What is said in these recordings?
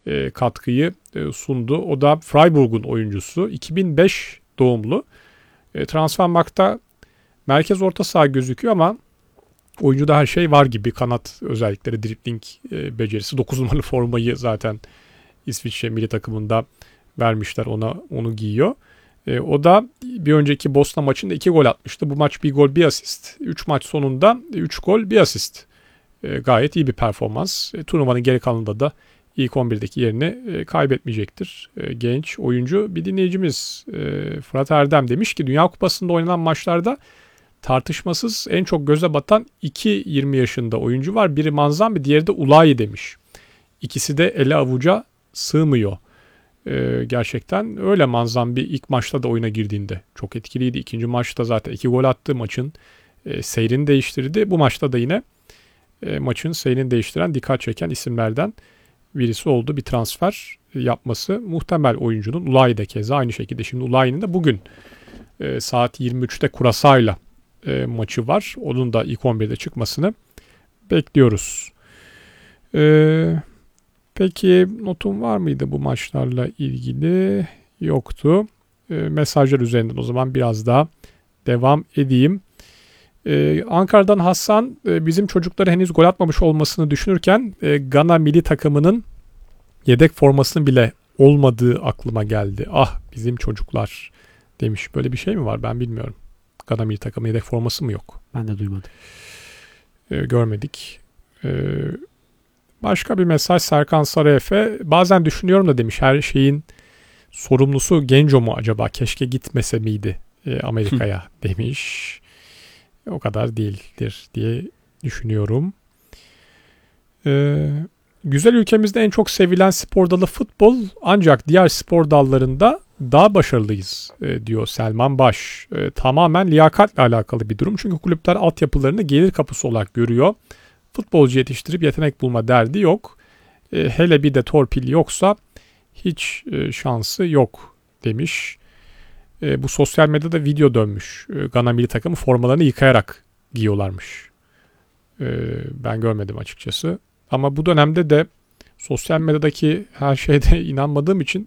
katkıyı sundu. O da Freiburg'un oyuncusu. 2005 doğumlu. Transfermarkt'ta merkez orta saha gözüküyor ama oyuncuda her şey var gibi. Kanat özellikleri, dribling becerisi. 9 numaralı formayı zaten İsviçre milli takımında vermişler ona, onu giyiyor. O da bir önceki Bosna maçında 2 gol atmıştı. Bu maç 1 gol 1 asist. 3 maç sonunda 3 gol 1 asist. Gayet iyi bir performans. Turnuvanın geri kalanında da ilk 11'deki yerini kaybetmeyecektir. Genç oyuncu. Bir dinleyicimiz Fırat Erdem demiş ki Dünya Kupası'nda oynanan maçlarda tartışmasız en çok göze batan 2 20 yaşında oyuncu var. Biri Manzan, diğeri de Ulayi demiş. İkisi de ele avuca sığmıyor. Gerçekten öyle. Manzan bir ilk maçta da oyuna girdiğinde çok etkiliydi. İkinci maçta zaten 2 gol attı. Maçın seyrini değiştirdi. Bu maçta da yine maçın seyrini değiştiren, dikkat çeken isimlerden birisi oldu. Bir transfer yapması muhtemel oyuncunun. Ulayi de keza aynı şekilde. Şimdi Ulayi'nin de bugün saat 23'te Curaçao'yla maçı var. Onun da ilk 11'de çıkmasını bekliyoruz. Peki notum var mıydı bu maçlarla ilgili? Yoktu. Mesajlar üzerinden o zaman biraz daha devam edeyim. Ankara'dan Hasan bizim çocukları henüz gol atmamış olmasını düşünürken Gana milli takımının yedek formasının bile olmadığı aklıma geldi. Ah bizim çocuklar demiş. Böyle bir şey mi var? Ben bilmiyorum. Gana milli takımı yedek forması mı yok? Ben de duymadım. Görmedik. Başka bir mesaj Serkan Sarayefe. Bazen düşünüyorum da demiş, her şeyin sorumlusu Genco mu acaba? Keşke gitmese miydi Amerika'ya demiş. O kadar değildir diye düşünüyorum. Güzel ülkemizde en çok sevilen spor dalı futbol, ancak diğer spor dallarında daha başarılıyız diyor Selman Baş. Tamamen liyakatle alakalı bir durum. Çünkü kulüpler altyapılarını gelir kapısı olarak görüyor. Futbolcu yetiştirip yetenek bulma derdi yok. Hele bir de torpil yoksa hiç şansı yok demiş. Bu sosyal medyada video dönmüş. Gana milli takımı formalarını yıkayarak giyiyorlarmış. Ben görmedim açıkçası. Ama bu dönemde de sosyal medyadaki her şeyde inanmadığım için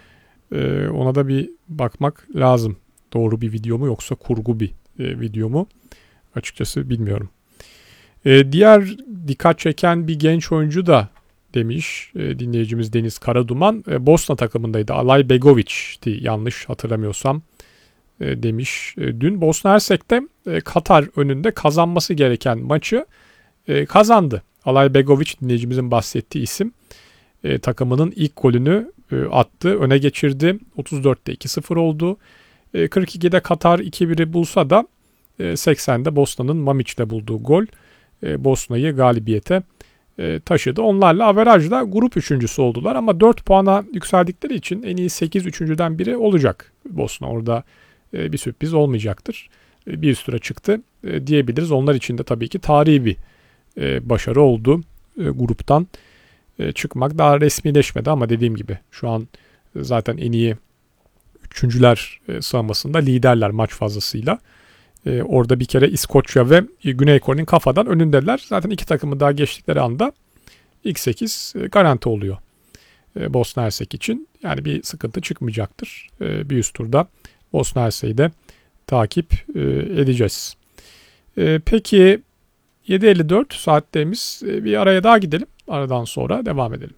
ona da bir bakmak lazım. Doğru bir video mu yoksa kurgu bir video mu? Açıkçası bilmiyorum. Diğer dikkat çeken bir genç oyuncu da demiş dinleyicimiz Deniz Karaduman. Bosna takımındaydı. Alay Begoviç'ti yanlış hatırlamıyorsam demiş. Dün Bosna Hersek'te Katar önünde kazanması gereken maçı kazandı. Alay Begoviç dinleyicimizin bahsettiği isim takımının ilk golünü attı. Öne geçirdi. 34'te 2-0 oldu. 42'de Katar 2-1'i bulsa da 80'de Bosna'nın Mamić'le bulduğu gol Bosna'yı galibiyete taşıdı. Onlarla averajda grup üçüncüsü oldular ama 4 puana yükseldikleri için en iyi 8 üçüncüden biri olacak Bosna. Orada bir sürpriz olmayacaktır. Bir üst tura çıktı diyebiliriz. Onlar için de tabii ki tarihi bir başarı oldu. Gruptan çıkmak daha resmileşmedi ama dediğim gibi şu an zaten en iyi üçüncüler sıralamasında liderler maç fazlasıyla. Orada bir kere İskoçya ve Güney Kore'nin kafadan önündeler. Zaten iki takımı daha geçtikleri anda ilk 8 garanti oluyor Bosna Hersek için. Yani bir sıkıntı çıkmayacaktır. Bir üst turda Bosna Hersek'i de takip edeceğiz. Peki 7.54 saatlerimiz, bir araya daha gidelim. Aradan sonra devam edelim.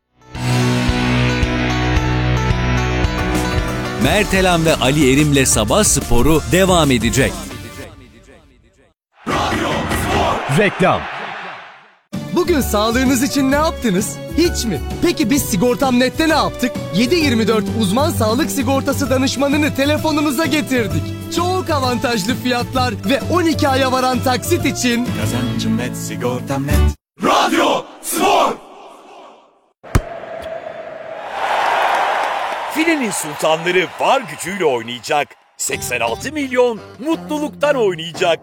Mertelan ve Ali Erim'le Sabah Sporu devam edecek. Reklam. Bugün sağlığınız için ne yaptınız? Hiç mi? Peki biz Sigortam.net'te ne yaptık? 7/24 uzman sağlık sigortası danışmanını telefonunuza getirdik. Çok avantajlı fiyatlar ve 12 aya varan taksit için Kazancım net, Sigortam.net. Radyo Spor. Filenin sultanları var gücüyle oynayacak. 86 milyon mutluluktan oynayacak.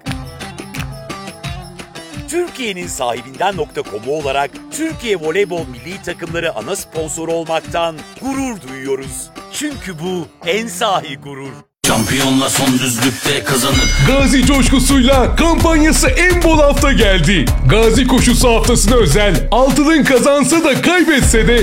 Türkiye'nin sahibinden.com olarak Türkiye Voleybol Milli Takımları ana sponsor olmaktan gurur duyuyoruz. Çünkü bu en sahi gurur. Şampiyonla son düzlükte kazanır. Gazi coşkusuyla kampanyası en bol hafta geldi. Gazi koşusu haftasına özel, altının kazansa da kaybetse de